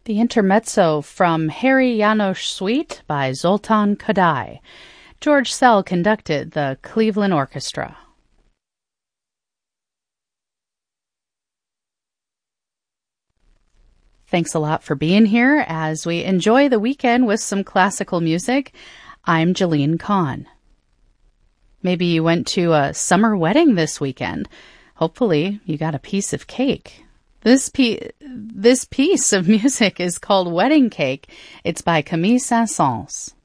The intermezzo from Harry Janos Suite by Zoltan Kodály. George Szell conducted the Cleveland Orchestra. Thanks a lot for being here as we enjoy the weekend with some classical music. I'm Jalene Kahn. Maybe you went to a summer wedding this weekend. Hopefully you got a piece of cake. This piece of music is called Wedding Cake. It's by Camille Saint-Saëns.